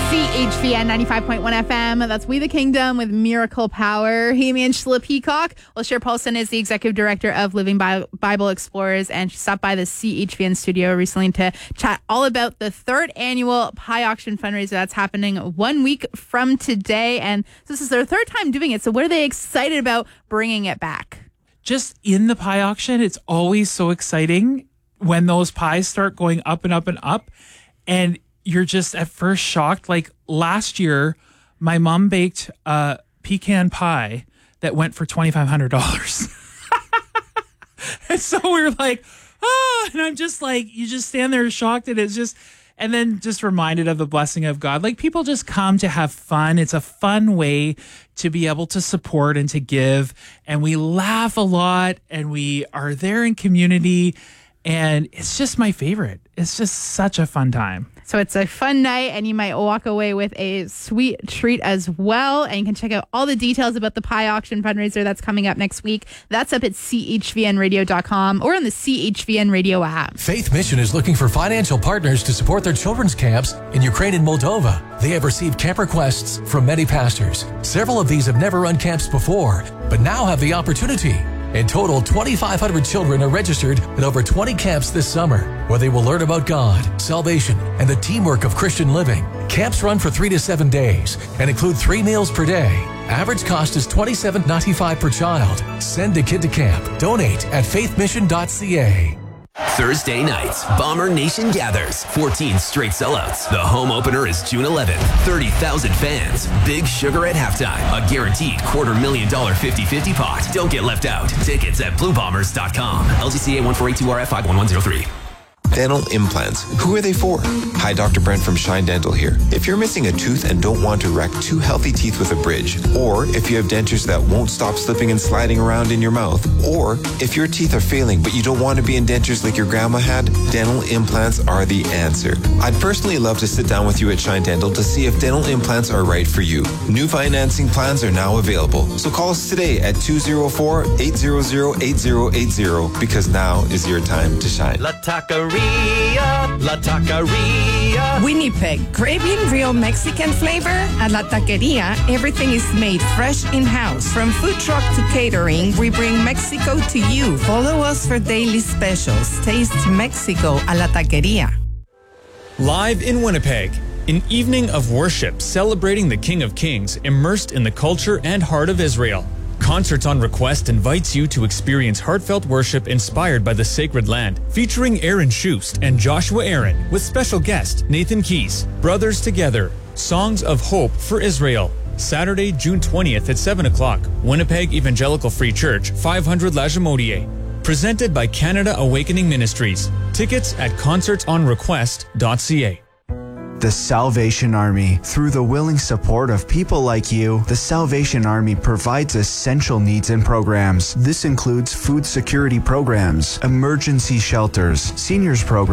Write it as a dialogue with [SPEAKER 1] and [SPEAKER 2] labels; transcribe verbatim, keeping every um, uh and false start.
[SPEAKER 1] C H V N ninety-five point one F M. That's We the Kingdom with Miracle Power. Hemi and Sheila Peacock. Well, Cher Paulson is the executive director of Living Bible Explorers, and she stopped by the C H V N studio recently to chat all about the third annual pie auction fundraiser that's happening one week from today. And this is their third time doing it. So what are they excited about bringing it back?
[SPEAKER 2] Just in the pie auction, it's always so exciting when those pies start going up and up and up. And you're just at first shocked. Like last year, my mom baked a pecan pie that went for twenty-five hundred dollars. And so we were like, oh, and I'm just like, you just stand there shocked. And it's just, and then just reminded of the blessing of God. Like people just come to have fun. It's a fun way to be able to support and to give. And we laugh a lot and we are there in community. And it's just my favorite. It's just such a fun time.
[SPEAKER 1] So it's a fun night, and you might walk away with a sweet treat as well. And you can check out all the details about the pie auction fundraiser that's coming up next week. That's up at C H V N radio dot com or on the C H V N Radio app.
[SPEAKER 3] Faith Mission is looking for financial partners to support their children's camps in Ukraine and Moldova. They have received camp requests from many pastors. Several of these have never run camps before, but now have the opportunity. In total, twenty-five hundred children are registered at over twenty camps this summer, where they will learn about God, salvation, and the teamwork of Christian living. Camps run for three to seven days and include three meals per day. Average cost is twenty-seven ninety-five per child. Send a kid to camp. Donate at faith mission dot c a.
[SPEAKER 4] Thursday nights, Bomber Nation gathers. fourteen straight sellouts. The home opener is June eleventh. thirty thousand fans. Big Sugar at halftime. A guaranteed quarter million dollar fifty-fifty pot. Don't get left out. Tickets at blue bombers dot com. L G C A one four eight two R F five one one zero three.
[SPEAKER 5] Dental implants. Who are they for? Hi, Doctor Brent from Shine Dental here. If you're missing a tooth and don't want to wreck two healthy teeth with a bridge, or if you have dentures that won't stop slipping and sliding around in your mouth, or if your teeth are failing but you don't want to be in dentures like your grandma had, dental implants are the answer. I'd personally love to sit down with you at Shine Dental to see if dental implants are right for you. New financing plans are now available, so call us today at two oh four, eight hundred, eighty eighty because now is your time to shine.
[SPEAKER 6] La Taqueria, La Taqueria.
[SPEAKER 7] Winnipeg, craving real Mexican flavor? At La Taqueria, everything is made fresh in-house. From food truck to catering, we bring Mexico to you. Follow us for daily specials. Taste Mexico a La Taqueria.
[SPEAKER 8] Live in Winnipeg, an evening of worship celebrating the King of Kings, immersed in the culture and heart of Israel. Concerts on Request invites you to experience heartfelt worship inspired by the sacred land, featuring Aaron Schust and Joshua Aaron, with special guest Nathan Keys. Brothers Together, Songs of Hope for Israel. Saturday, June twentieth at seven o'clock, Winnipeg Evangelical Free Church, five hundred La Jamodier. Presented by Canada Awakening Ministries. Tickets at concerts on request dot c a.
[SPEAKER 9] The Salvation Army. Through the willing support of people like you, the Salvation Army provides essential needs and programs. This includes food security programs, emergency shelters, seniors programs,